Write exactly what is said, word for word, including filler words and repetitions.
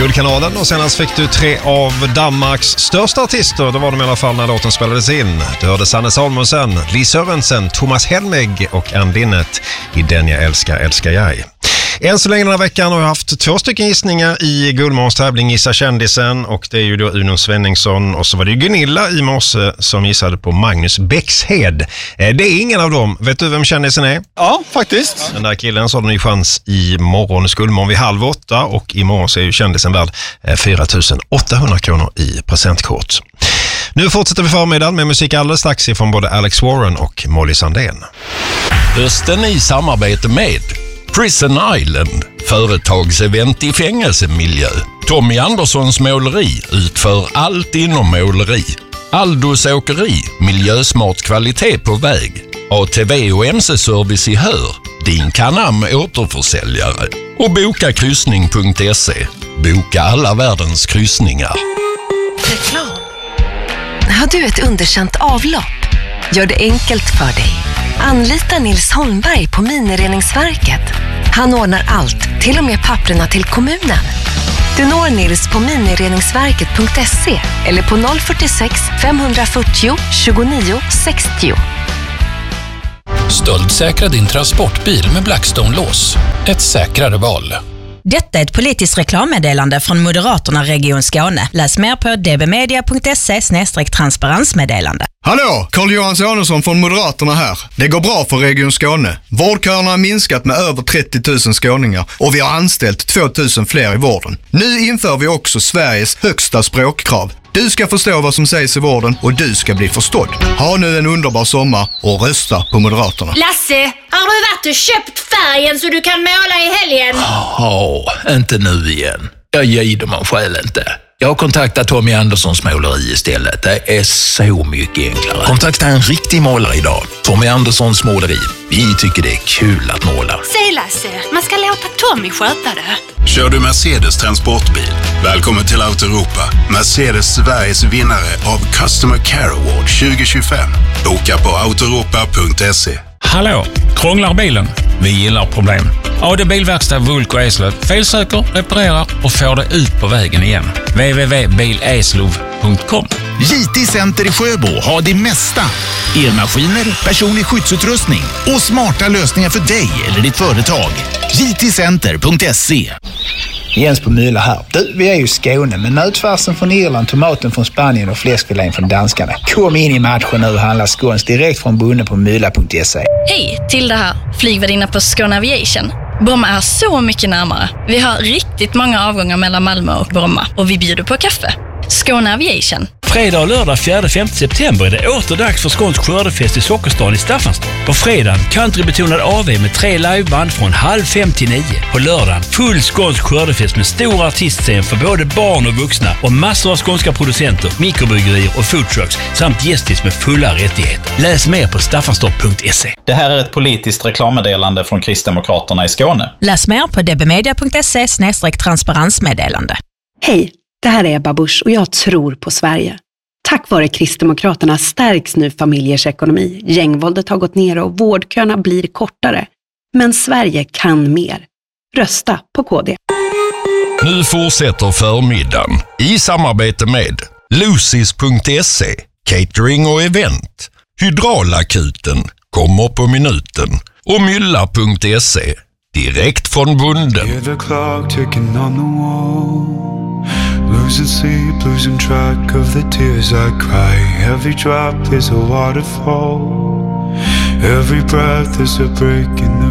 Guldkanalen och senast fick du tre av Danmarks största artister. Det var de i alla fall när låten spelades in. Du hörde Sanne Salmonsen, Lis Sørensen, Thomas Helmig och Ann Dinnet i Den jag älskar, älskar jag. Än så länge den här veckan har jag haft två stycken gissningar i Guldmorgons tävling Gissa kändisen, och det är ju då Uno Svenningsson och så var det ju Gunilla i morse som gissade på Magnus Bexhed. Det är ingen av dem. Vet du vem kändisen är? Ja, faktiskt. Den där killen så har ni chans i morgon, Guldmorgon vid halv åtta, och imorgon så är ju kändisen värd fyra tusen åttahundra kronor i presentkort. Nu fortsätter vi förmiddagen med musik alldeles strax ifrån både Alex Warren och Molly Sandén. Hösten i samarbete med Prison Island, företagsevent i fängelsemiljö. Tommy Anderssons måleri utför allt inom måleri. Aldos åkeri, miljösmart kvalitet på väg. A T V och M C-service i Hör, din Canam återförsäljare. Och boka kryssning punkt se. Boka alla världens kryssningar. Reklam. Har du ett underkänt avlopp? Gör det enkelt för dig. Anlita Nils Holmberg på Minireningsverket. Han ordnar allt, till och med papperna till kommunen. Du når Nils på minireningsverket punkt se eller på noll fyrtiosex femhundrafyrtio tjugonio sextio. Stöldsäkra din transportbil med Blackstone-lås. Ett säkrare val. Detta är ett politiskt reklammeddelande från Moderaterna Region Skåne. Läs mer på d b media punkt se slash transparensmeddelande. Hallå, Carl-Johan Samuelsson från Moderaterna här. Det går bra för Region Skåne. Vårdköerna har minskat med över trettio tusen skåningar och vi har anställt två tusen fler i vården. Nu inför vi också Sveriges högsta språkkrav. Du ska förstå vad som sägs i vården och du ska bli förstådd. Ha nu en underbar sommar och rösta på Moderaterna. Lasse, har du varit och köpt färgen så du kan måla i helgen? Ja, inte nu igen. Jag gider man själv inte. Jag har kontaktat Tommy Anderssons måleri istället. Det är så mycket enklare. Kontakta en riktig målare idag. Tommy Anderssons måleri. Vi tycker det är kul att måla. Säg Lasse, man ska låta Tommy sköta det. Kör du Mercedes transportbil? Välkommen till Autoropa. Mercedes Sveriges vinnare av Customer Care Award tjugo tjugofem. Boka på autoropa punkt se. Hallå, krånglar bilen? Vi gillar problem. A D Bilverkstad Vulko Eslöv felsöker, reparerar och får det ut på vägen igen. w w w punkt bil eslov punkt com. J T Center i Sjöbo har det mesta. Elmaskiner, personlig skyddsutrustning och smarta lösningar för dig eller ditt företag. j t center punkt se. Jens på Mylla här. Du, vi är ju Skåne, men nötfärsen från Irland, tomaten från Spanien och fläskfilén från danskarna. Kom in i matchen nu och handla skåns direkt från bunden på mylla punkt se. Hej, Tilda här. Flygvärdinna på Skåne Aviation. Bromma är så mycket närmare. Vi har riktigt många avgångar mellan Malmö och Bromma och vi bjuder på kaffe. Skåne Aviation. Fredag och lördag fjärde till femte september är det åter dags för skånsk skördefest i Sockerstan i Staffanstorp. På fredagen countrybetonad A V med tre liveband från halv fem till nio. På lördagen full skånsk skördefest med stor artistscen för både barn och vuxna och massor av skånska producenter, mikrobryggerier och foodtrucks samt gästis med fulla rättigheter. Läs mer på staffanstorp punkt se. Det här är ett politiskt reklammeddelande från Kristdemokraterna i Skåne. Läs mer på d b media punkt se slash transparensmeddelande. Hej, det här är Ebba Busch och jag tror på Sverige. Tack vare Kristdemokraterna stärks nu familjers ekonomi. Gängvåldet har gått ner och vårdköerna blir kortare. Men Sverige kan mer. Rösta på K D. Nu fortsätter förmiddagen i samarbete med Lucis punkt se, catering och event. Hydraulakuten kommer på minuten. Och Mylla punkt se, direkt från bunden. Losing sleep, losing track of the tears I cry. Every drop is a waterfall. Every breath is a break in